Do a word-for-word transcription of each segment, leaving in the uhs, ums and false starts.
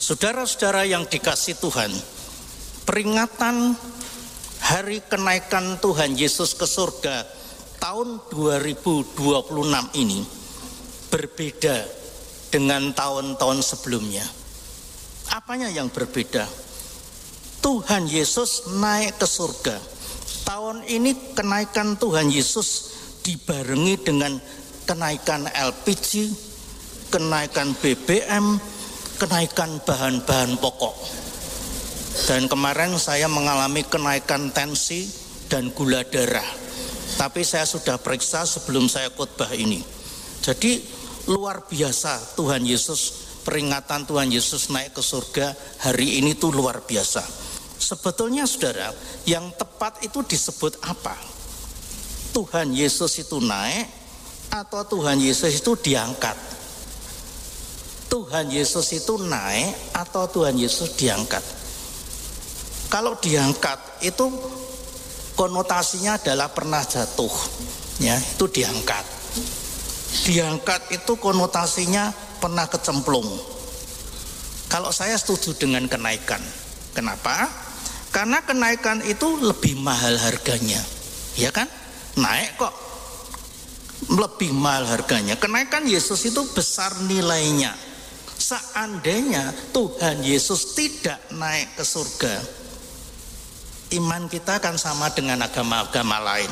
Saudara-saudara yang dikasihi Tuhan, peringatan hari kenaikan Tuhan Yesus ke surga tahun dua ribu dua puluh enam ini berbeda dengan tahun-tahun sebelumnya. Apanya yang berbeda? Tuhan Yesus naik ke surga. Tahun ini kenaikan Tuhan Yesus dibarengi dengan kenaikan L P G, kenaikan B B M, kenaikan bahan-bahan pokok. Dan kemarin saya mengalami kenaikan tensi dan gula darah. Tapi saya sudah periksa sebelum saya khotbah ini. Jadi luar biasa Tuhan Yesus, peringatan Tuhan Yesus naik ke surga hari ini tuh luar biasa. Sebetulnya saudara, yang tepat itu disebut apa? Tuhan Yesus itu naik atau Tuhan Yesus itu diangkat? Tuhan Yesus itu naik atau Tuhan Yesus diangkat? Kalau diangkat itu konotasinya adalah pernah jatuh, ya, itu diangkat. Diangkat itu konotasinya pernah kecemplung. Kalau saya setuju dengan kenaikan. Kenapa? Karena kenaikan itu lebih mahal harganya, ya kan? Naik kok lebih mahal harganya. Kenaikan Yesus itu besar nilainya. Seandainya Tuhan Yesus tidak naik ke surga, iman kita akan sama dengan agama-agama lain.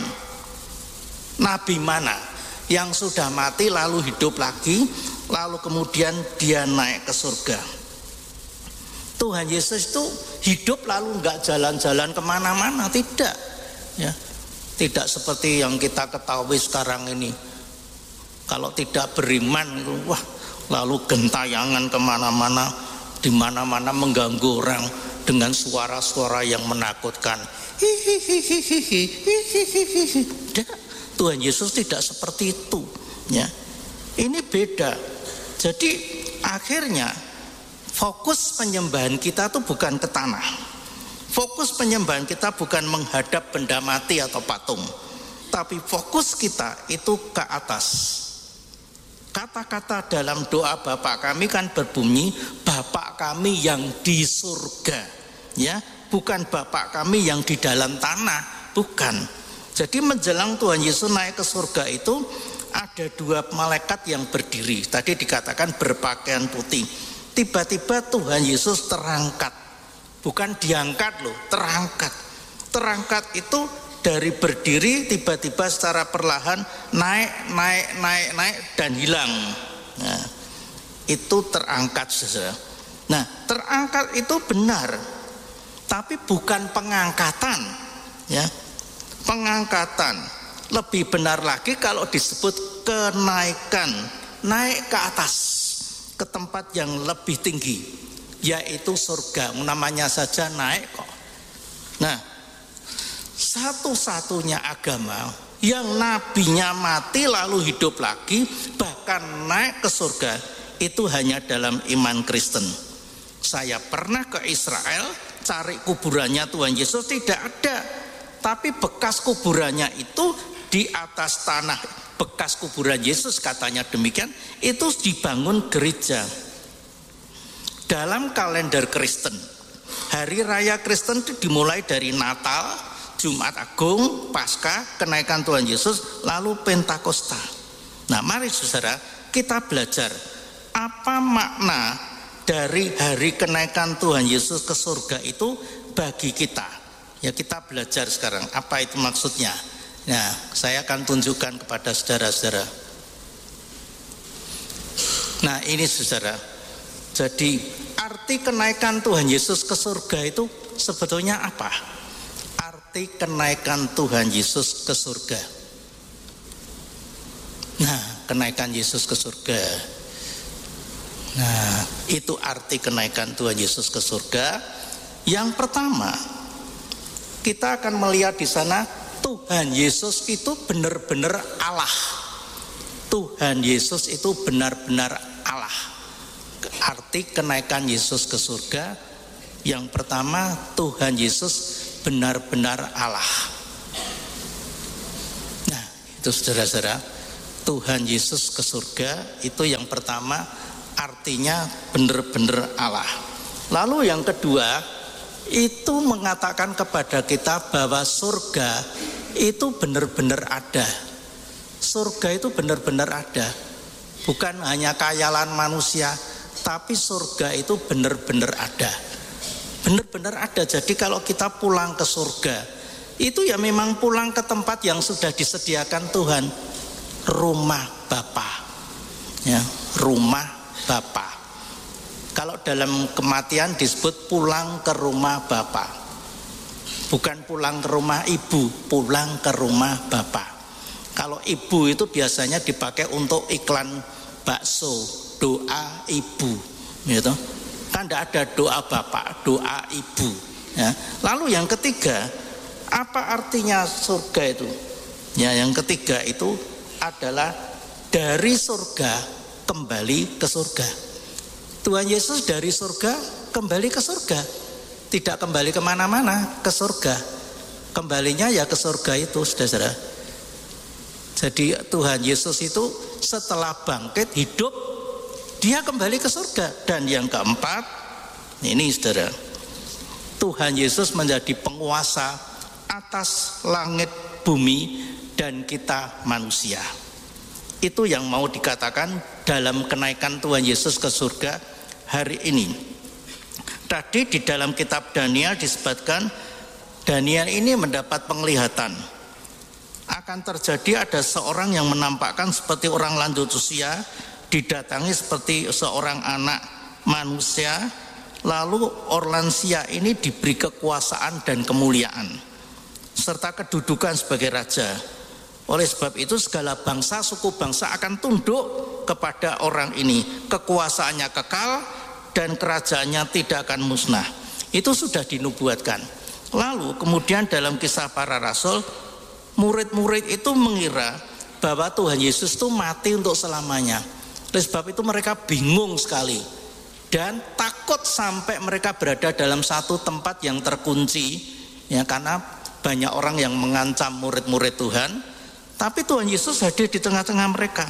Nabi mana yang sudah mati lalu hidup lagi, lalu kemudian dia naik ke surga? Tuhan Yesus itu hidup lalu nggak jalan-jalan kemana-mana, tidak, ya, tidak seperti yang kita ketahui sekarang ini. Kalau tidak beriman, wah, lalu gentayangan kemana-mana, di mana-mana mengganggu orang dengan suara-suara yang menakutkan. Tuhan Yesus tidak seperti itu, ya. Ini beda. Jadi akhirnya fokus penyembahan kita itu bukan ke tanah. Fokus penyembahan kita bukan menghadap benda mati atau patung, tapi fokus kita itu ke atas. Kata-kata dalam doa Bapa kami kan berbunyi Bapa kami yang di surga, ya, bukan Bapa kami yang di dalam tanah, bukan. Jadi menjelang Tuhan Yesus naik ke surga itu ada dua malaikat yang berdiri. Tadi dikatakan berpakaian putih. Tiba-tiba Tuhan Yesus terangkat, bukan diangkat loh, terangkat. Terangkat itu dari berdiri tiba-tiba secara perlahan naik, naik, naik, naik dan hilang. Nah, itu terangkat saudara. Nah, terangkat itu benar, tapi bukan pengangkatan, ya. Pengangkatan lebih benar lagi kalau disebut kenaikan, naik ke atas, ke tempat yang lebih tinggi, yaitu surga. Namanya saja naik kok. Nah, satu-satunya agama yang nabinya mati lalu hidup lagi, bahkan naik ke surga, itu hanya dalam iman Kristen. Saya pernah ke Israel cari kuburannya Tuhan Yesus, tidak ada. Tapi bekas kuburannya itu di atas tanah, bekas kuburan Yesus katanya demikian, itu dibangun gereja. Dalam kalender Kristen, hari raya Kristen itu dimulai dari Natal, Jumat Agung, Paskah, kenaikan Tuhan Yesus, lalu Pentakosta. Nah, mari saudara kita belajar apa makna dari hari kenaikan Tuhan Yesus ke surga itu bagi kita. Ya, kita belajar sekarang apa itu maksudnya. Nah, saya akan tunjukkan kepada saudara-saudara. Nah, ini saudara. Jadi arti kenaikan Tuhan Yesus ke surga itu sebetulnya apa? Arti kenaikan Tuhan Yesus ke surga. Nah, kenaikan Yesus ke surga. Nah, itu arti kenaikan Tuhan Yesus ke surga. Yang pertama, kita akan melihat di sana Tuhan Yesus itu benar-benar Allah. Tuhan Yesus itu benar-benar Allah. Arti kenaikan Yesus ke surga, yang pertama Tuhan Yesus benar-benar Allah. Nah, itu saudara-saudara, Tuhan Yesus ke surga itu yang pertama artinya benar-benar Allah. Lalu yang kedua, itu mengatakan kepada kita bahwa surga itu benar-benar ada. Surga itu benar-benar ada. Bukan hanya khayalan manusia, tapi surga itu benar-benar ada. Benar-benar ada. Jadi kalau kita pulang ke surga, itu ya memang pulang ke tempat yang sudah disediakan Tuhan. Rumah Bapa. Ya, rumah Bapa. Kalau dalam kematian disebut pulang ke rumah Bapa. Bukan pulang ke rumah ibu, pulang ke rumah Bapa. Kalau ibu itu biasanya dipakai untuk iklan bakso, doa ibu, gitu. Kan tidak ada doa bapak, doa ibu. Ya. Lalu yang ketiga, apa artinya surga itu? Ya, yang ketiga itu adalah dari surga kembali ke surga. Tuhan Yesus dari surga kembali ke surga, tidak kembali kemana-mana, ke surga. Kembalinya ya ke surga itu, saudara. Jadi Tuhan Yesus itu setelah bangkit hidup, dia kembali ke surga. Dan yang keempat, ini saudara, Tuhan Yesus menjadi penguasa atas langit, bumi, dan kita manusia. Itu yang mau dikatakan dalam kenaikan Tuhan Yesus ke surga hari ini. Tadi di dalam kitab Daniel disebutkan, Daniel ini mendapat penglihatan. Akan terjadi ada seorang yang menampakkan seperti orang lanjut usia, didatangi seperti seorang anak manusia, lalu orang lansia ini diberi kekuasaan dan kemuliaan serta kedudukan sebagai raja. Oleh sebab itu segala bangsa, suku bangsa akan tunduk kepada orang ini. Kekuasaannya kekal dan kerajaannya tidak akan musnah. Itu sudah dinubuatkan. Lalu kemudian dalam Kisah Para Rasul, murid-murid itu mengira bahwa Tuhan Yesus itu mati untuk selamanya. Oleh sebab itu mereka bingung sekali dan takut sampai mereka berada dalam satu tempat yang terkunci, ya, karena banyak orang yang mengancam murid-murid Tuhan. Tapi Tuhan Yesus hadir di tengah-tengah mereka.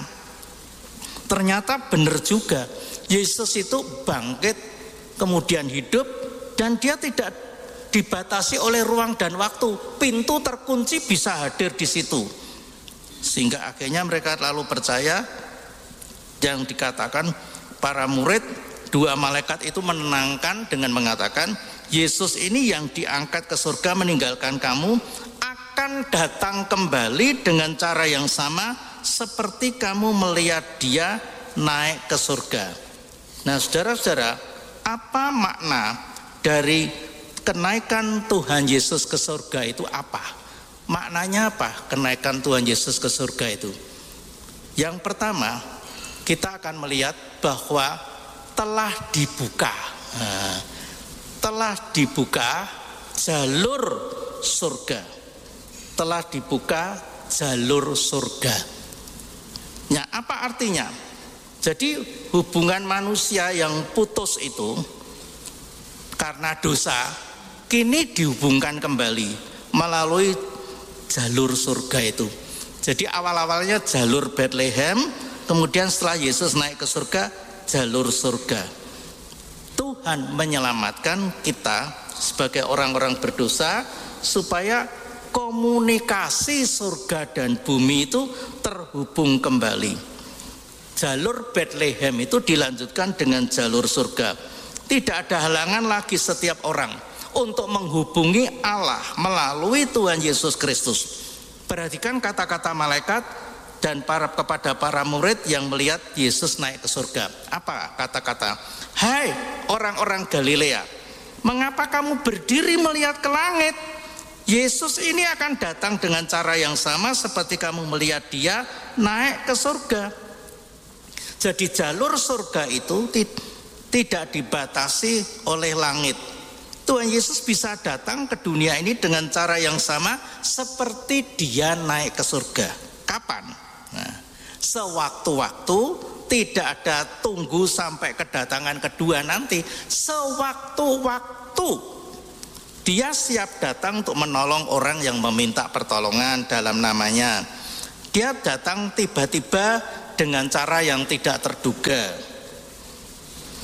Ternyata benar juga, Yesus itu bangkit kemudian hidup, dan dia tidak dibatasi oleh ruang dan waktu. Pintu terkunci bisa hadir di situ. Sehingga akhirnya mereka lalu percaya yang dikatakan para murid, dua malaikat itu menenangkan dengan mengatakan, Yesus ini yang diangkat ke surga meninggalkan kamu akan datang kembali dengan cara yang sama seperti kamu melihat dia naik ke surga. Nah, saudara-saudara, apa makna dari kenaikan Tuhan Yesus ke surga itu apa? Maknanya apa kenaikan Tuhan Yesus ke surga itu? Yang pertama, kita akan melihat bahwa telah dibuka nah, telah dibuka jalur surga. Telah dibuka jalur surga. Nah, apa artinya? Jadi hubungan manusia yang putus itu karena dosa kini dihubungkan kembali melalui jalur surga itu. Jadi awal-awalnya jalur Bethlehem, kemudian setelah Yesus naik ke surga, jalur surga. Tuhan menyelamatkan kita sebagai orang-orang berdosa supaya komunikasi surga dan bumi itu terhubung kembali. Jalur Bethlehem itu dilanjutkan dengan jalur surga. Tidak ada halangan lagi setiap orang untuk menghubungi Allah melalui Tuhan Yesus Kristus. Perhatikan kata-kata malaikat dan para kepada para murid yang melihat Yesus naik ke surga. Apa kata-kata? Hai orang-orang Galilea, mengapa kamu berdiri melihat ke langit? Yesus ini akan datang dengan cara yang sama seperti kamu melihat dia naik ke surga. Jadi jalur surga itu tidak dibatasi oleh langit. Tuhan Yesus bisa datang ke dunia ini dengan cara yang sama seperti dia naik ke surga. Kapan? Nah, sewaktu-waktu, tidak ada tunggu sampai kedatangan kedua nanti. Sewaktu-waktu dia siap datang untuk menolong orang yang meminta pertolongan dalam namanya. Dia datang tiba-tiba dengan cara yang tidak terduga.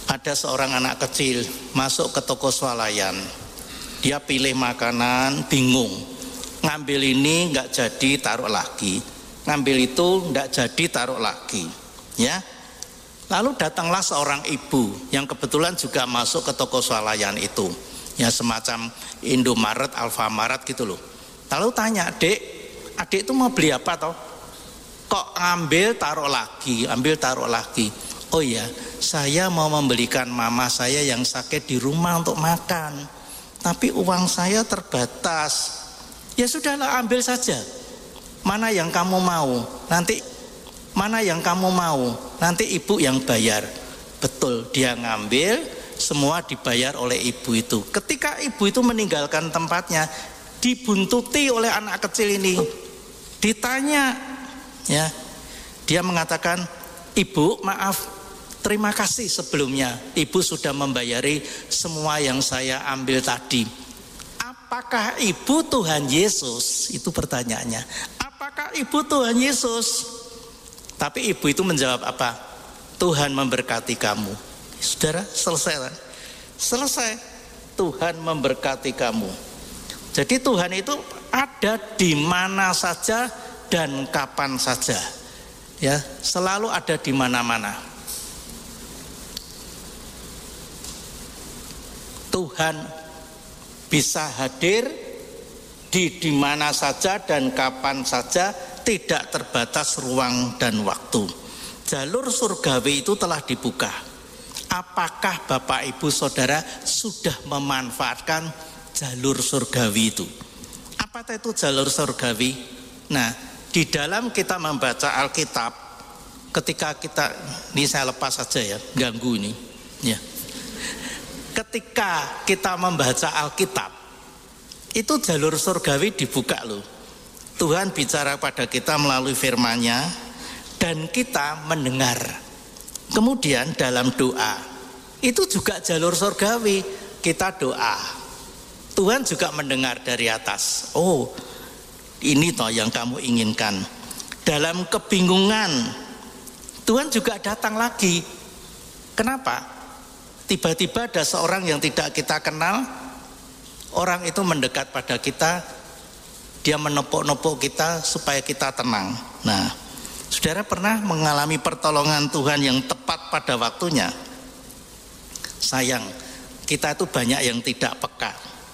Ada seorang anak kecil masuk ke toko swalayan. Dia pilih makanan, bingung. Ngambil ini nggak jadi, taruh lagi. Ngambil itu nggak jadi, taruh lagi. Ya. Lalu datanglah seorang ibu yang kebetulan juga masuk ke toko swalayan itu. Ya, semacam Indomaret, Alfamaret gitu loh. Lalu tanya, "Dek, adik itu mau beli apa toh? Kok ambil taruh lagi, ambil taruh lagi?" "Oh ya, saya mau membelikan mama saya yang sakit di rumah untuk makan. Tapi uang saya terbatas." "Ya sudahlah, ambil saja. Mana yang kamu mau? Nanti mana yang kamu mau? Nanti ibu yang bayar." Betul, dia ngambil, semua dibayar oleh ibu itu. Ketika ibu itu meninggalkan tempatnya, dibuntuti oleh anak kecil ini. Ditanya, ya, dia mengatakan, "Ibu, maaf, terima kasih sebelumnya. Ibu sudah membayari semua yang saya ambil tadi." Apakah ibu Tuhan Yesus? Itu pertanyaannya. Apakah ibu Tuhan Yesus? Tapi ibu itu menjawab apa? "Tuhan memberkati kamu." Saudara, selesai kan? Selesai. Tuhan memberkati kamu. Jadi Tuhan itu ada di mana saja dan kapan saja. Ya, selalu ada di mana-mana. Tuhan bisa hadir di di mana saja dan kapan saja, tidak terbatas ruang dan waktu. Jalur surgawi itu telah dibuka. Apakah Bapak Ibu Saudara sudah memanfaatkan jalur surgawi itu? Apa itu jalur surgawi? Nah, di dalam kita membaca Alkitab, ketika kita, ini saya lepas saja ya, ganggu ini. Ya. Ketika kita membaca Alkitab, itu jalur surgawi dibuka loh. Tuhan bicara pada kita melalui firman-Nya dan kita mendengar. Kemudian dalam doa, itu juga jalur surgawi. Kita doa, Tuhan juga mendengar dari atas. Oh, ini toh yang kamu inginkan. Dalam kebingungan, Tuhan juga datang lagi. Kenapa? Tiba-tiba ada seorang yang tidak kita kenal, orang itu mendekat pada kita, dia menepuk-nepuk kita supaya kita tenang. Nah, saudara pernah mengalami pertolongan Tuhan yang tepat pada waktunya? Sayang, kita itu banyak yang tidak peka.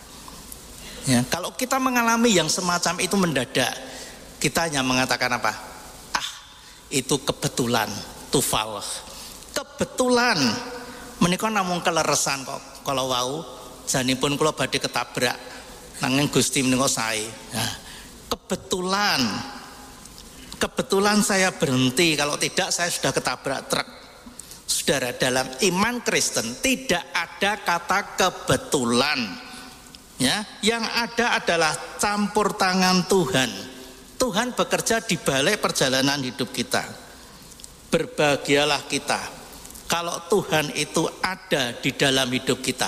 Ya, kalau kita mengalami yang semacam itu mendadak, kita hanya mengatakan apa? Ah, itu kebetulan, tufal. Kebetulan, menika namung keleresan kok. Kalau wau, janipun kula badhe ketabrak, nanging Gusti menika sae. Nah, kebetulan, kebetulan saya berhenti. Kalau tidak, saya sudah ketabrak truk. Saudara, dalam iman Kristen tidak ada kata kebetulan. Ya, yang ada adalah campur tangan Tuhan. Tuhan bekerja di balik perjalanan hidup kita. Berbahagialah kita kalau Tuhan itu ada di dalam hidup kita.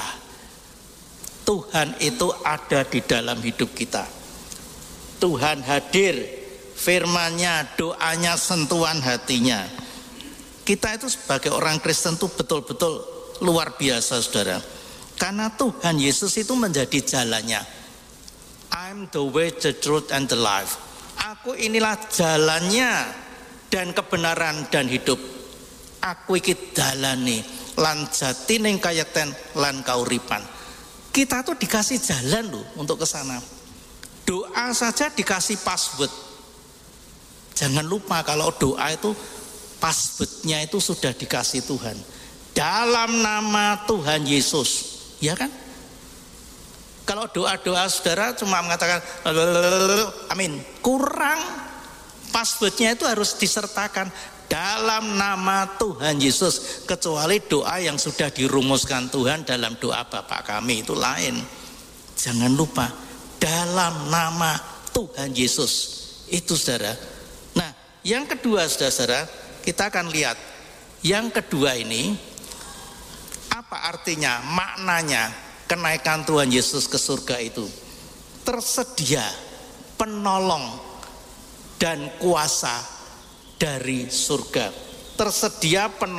Tuhan itu ada di dalam hidup kita. Tuhan hadir, firman-Nya, doanya, sentuhan hatinya. Kita itu sebagai orang Kristen itu betul-betul luar biasa, saudara. Karena Tuhan Yesus itu menjadi jalannya. I'm the way, the truth, and the life. Aku inilah jalannya dan kebenaran dan hidup. Aku iki dalane lan jatine kayekten lan kauripan. Kita tuh dikasih jalan loh untuk ke sana. Doa saja dikasih password. Jangan lupa kalau doa itu passwordnya itu sudah dikasih Tuhan. Dalam nama Tuhan Yesus. Ya kan? Kalau doa-doa saudara cuma mengatakan amin, kurang. Passwordnya itu harus disertakan dalam nama Tuhan Yesus. Kecuali doa yang sudah dirumuskan Tuhan dalam doa Bapa kami itu lain. Jangan lupa dalam nama Tuhan Yesus. Itu saudara. Nah, yang kedua saudara, kita akan lihat yang kedua ini apa artinya, maknanya kenaikan Tuhan Yesus ke surga itu. Tersedia penolong dan kuasa dari surga. Tersedia penolong